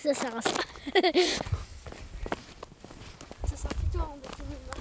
Ça sert à ça. Ça sert plutôt à embêter mes mains.